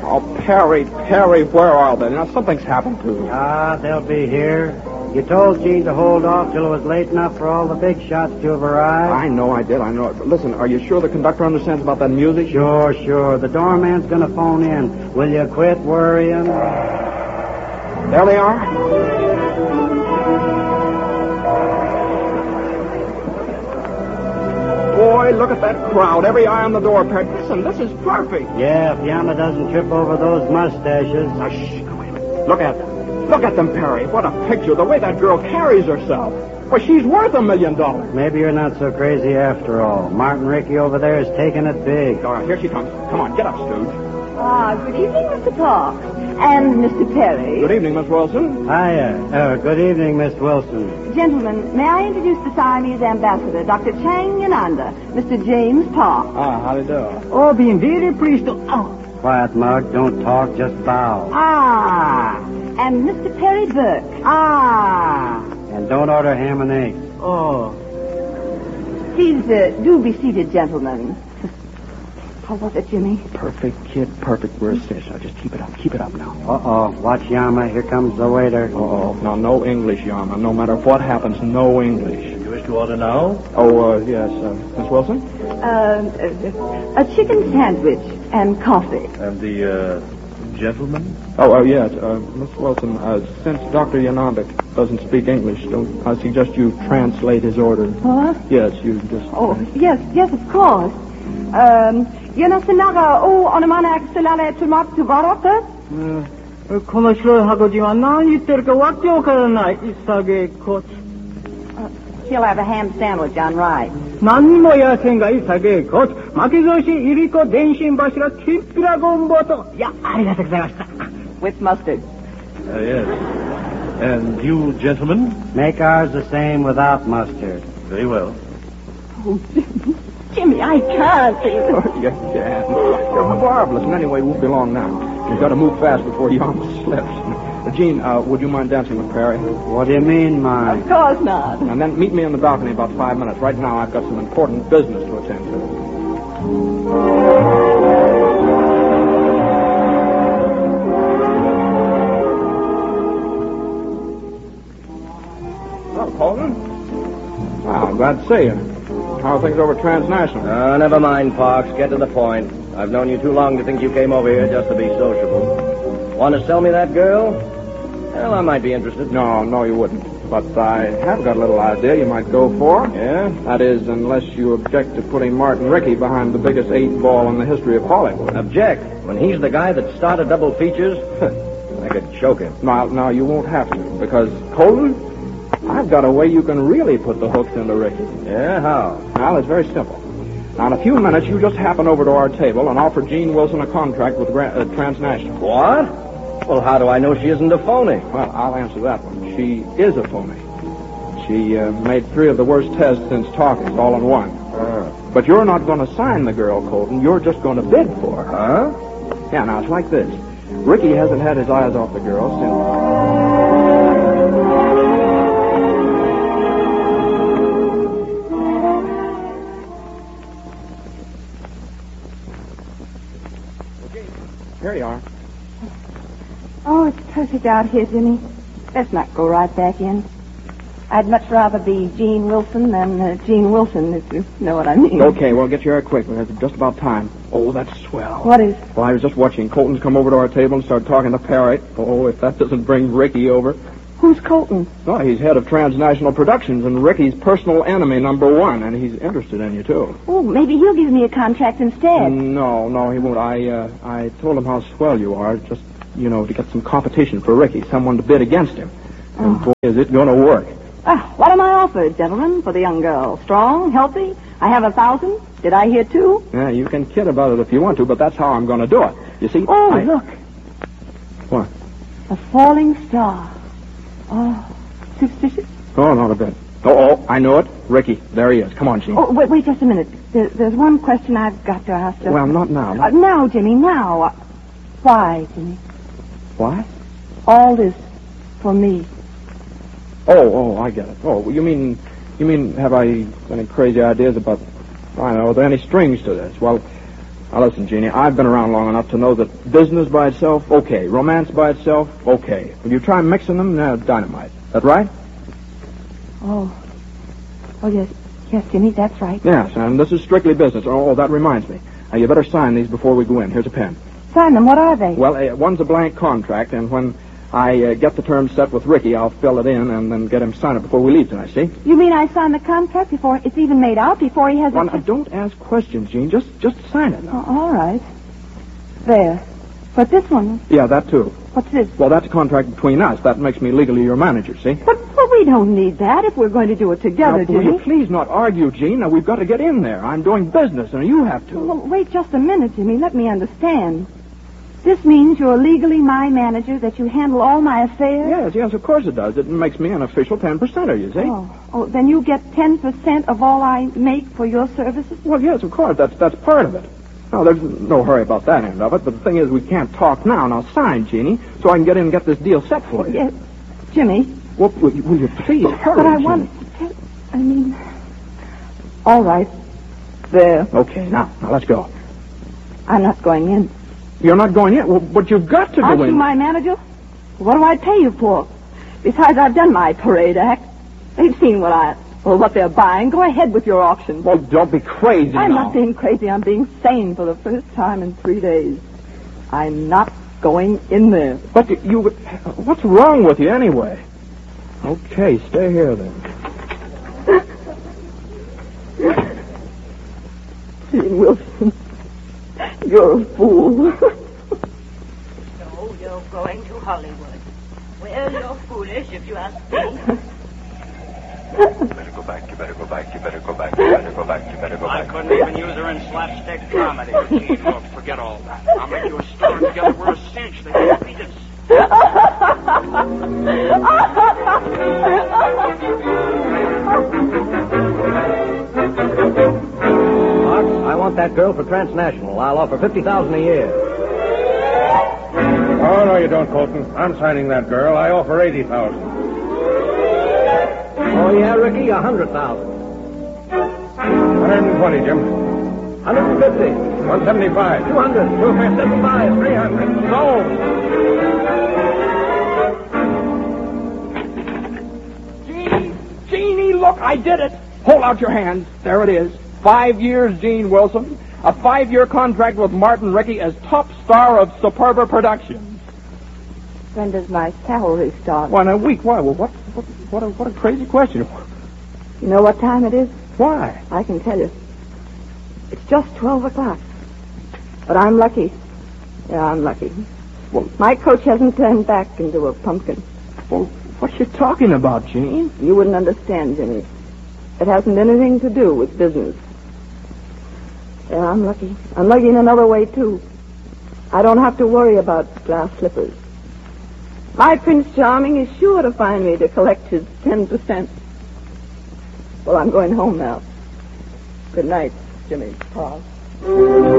Oh, Perry, where are they? Now, something's happened to you. They'll be here. You told Gene to hold off till it was late enough for all the big shots to have arrived. I know I did. But listen, are you sure the conductor understands about that music? Sure. The doorman's going to phone in. Will you quit worrying? There they are. Boy, look at that crowd. Every eye on the door, Perry. Listen, this is perfect. Yeah, if Yama doesn't trip over those mustaches. Shh, wait a minute. Look at them. Look at them, Perry. What a picture. The way that girl carries herself. Well, she's worth $1 million. Maybe you're not so crazy after all. Martin Rickey over there is taking it big. All right, here she comes. Come on, get up, Stooge. Good evening, Mr. Parks. And Mr. Perry. Good evening, Miss Wilson. Hiya. Good evening, Miss Wilson. Gentlemen, may I introduce the Siamese ambassador, Dr. Chang Yananda, Mr. James Parks. How do you do? Oh, being very pleased to... Quiet, Mug. Don't talk, just bow. And Mr. Perry Burke. And don't order ham and eggs. Please, do be seated, gentlemen. How was it, Jimmy? Perfect, kid, perfect. We're a cinch. Now, just keep it up now. Uh-oh. Watch Yama. Here comes the waiter. Uh-oh. Now, no English, Yama. No matter what happens, no English. You wish to order now? Yes. Miss Wilson? A chicken sandwich and coffee. And the, gentleman? Yes. Miss Wilson, since Dr. Yananda doesn't speak English, I suggest you translate his order. What? Yes, you just... Yes, of course. 연하스나가 오 어느마나 엑셀라네 주막 두바라트? 코너시로 하고지만 난 이때가 왁디오카나 이사게 코. He'll have a ham sandwich on rice. 난 뭐야 생각 이사게 코. 마키조시 이리코 덴신 바시라 킵이라고 뭐또. 야, 아리가토 고자이마시타. With mustard. Yes. And you, gentlemen? Make ours the same without mustard. Very well. Oh, Jimmy, I can't. You can. You're marvelous. And anyway, we won't be long now. You've got to move fast before Yama slips. Gene, would you mind dancing with Perry? What do you mean, mind? Of course not. And then meet me in the balcony about 5 minutes. Right now, I've got some important business to attend to. Hello, Colton. Wow, glad to see you. How are things over Transnational? Never mind, Parks. Get to the point. I've known you too long to think you came over here just to be sociable. Want to sell me that girl? Well, I might be interested. No, you wouldn't. But I have got a little idea you might go for. Yeah? That is, unless you object to putting Martin Rickey behind the biggest 8-ball in the history of Hollywood. Object? When he's the guy that started double features? I could choke him. No, you won't have to, because, Colton, I've got a way you can really put the hooks into Rickey. Yeah, how? Well, it's very simple. Now, in a few minutes, you just happen over to our table and offer Gene Wilson a contract with Transnational. What? Well, how do I know she isn't a phony? Well, I'll answer that one. She is a phony. She made 3 of the worst tests since talking, all in one. But you're not going to sign the girl, Colton. You're just going to bid for her. Huh? Yeah, now, it's like this. Rickey hasn't had his eyes off the girl since... Here you are. Oh, it's perfect out here, Jimmy. Let's not go right back in. I'd much rather be Gene Wilson than Gene Wilson, if you know what I mean. Okay, well, get your hair quick. It's just about time. Oh, that's swell. What is? Well, I was just watching Colton's come over to our table and start talking to Perry. Oh, if that doesn't bring Rickey over. Who's Colton? Oh, he's head of Transnational Productions and Rickey's personal enemy #1, and he's interested in you, too. Oh, maybe he'll give me a contract instead. No, he won't. I told him how swell you are, just, to get some competition for Rickey, someone to bid against him. And boy, is it going to work. What am I offered, gentlemen, for the young girl? Strong, healthy? I have 1,000. Did I hear 2? Yeah, you can kid about it if you want to, but that's how I'm going to do it. You see? Look. What? A falling star. Oh, superstitious? Oh, not a bit. Oh, I know it. Rickey. There he is. Come on, Gene. Oh, wait just a minute. There's one question I've got to ask. Well, not now. Now, Jimmy, now. Why, Jimmy? Why? All this for me. Oh, I get it. Oh, you mean, have I any crazy ideas about, I don't know, are there any strings to this? Well, Now, listen, Jeannie, I've been around long enough to know that business by itself, okay. Romance by itself, okay. When you try mixing them, dynamite. That right? Oh, yes. Yes, Jimmy, that's right. Yes, and this is strictly business. Oh, that reminds me. Now, you better sign these before we go in. Here's a pen. Sign them. What are they? Well, one's a blank contract, and when I get the terms set with Ricky, I'll fill it in and then get him to sign it before we leave tonight, see? You mean I sign the contract before it's even made out, before he has Well, now, don't ask questions, Jean. Just sign it now. Oh, all right. There. But this one, Yeah, that too. what's this? Well, that's a contract between us. That makes me legally your manager, see? But we don't need that if we're going to do it together, Now, will you Jimmy. please not argue, Jean? Now, we've got to get in there. I'm doing business, and you have to. Well, wait just a minute, Jimmy. Let me understand. This means you're legally my manager, that you handle all my affairs? Yes, of course it does. It makes me an official 10%er, you see? Oh, then you get 10% of all I make for your services? Well, yes, of course. That's part of it. No, there's no hurry about that end of it, but the thing is we can't talk now. Now, sign, Jeannie, so I can get in and get this deal set for you. Yes. Jimmy. Well, will you please hurry, But I Jeannie? want to all right. There. Okay, now let's go. I'm not going in. You're not going yet? Well, but you've got to Aren't go in. you my manager? What do I pay you for? Besides, I've done my parade act. They've seen what they're buying. Go ahead with your auction. Well, don't be crazy I'm now. not being crazy. I'm being sane for the first time in 3 days. I'm not going in there. But what's wrong with you anyway? Okay, stay here then. Gene Wilson, you're a fool. So you're going to Hollywood. Well, you're foolish if you ask me. You better go back, you better go back, you better go back, you better go back, you better go I back. couldn't even use her in slapstick comedy. Gee, look, forget all that. I'll make you a star together. We're a cinch. They can't beat us. Marks, I want that girl for transnational. I'll offer $50,000 a year. Oh, no, you don't, Colton. I'm signing that girl. I offer $80,000. Oh, yeah, Ricky, $100,000. 120, Jim. 150. 175. 200. 275. 300. Sold. Jeannie, look, I did it. Hold out your hands. There it is. 5 years, Gene Wilson. A 5-year contract with Martin Rickey as top star of Superba Productions. When does my salary start? Why, in a week. Why? Well, what a crazy question. You know what time it is? Why? I can tell you. It's just 12 o'clock. But I'm lucky. Yeah, I'm lucky. Well, My coach hasn't turned back into a pumpkin. well, what you talking about, Gene? You wouldn't understand, Jimmy. It hasn't anything to do with business. Yeah, I'm lucky. I'm lucky in another way, too. I don't have to worry about glass slippers. My Prince Charming is sure to find me to collect his 10%. Well, I'm going home now. Good night, Jimmy. Pa.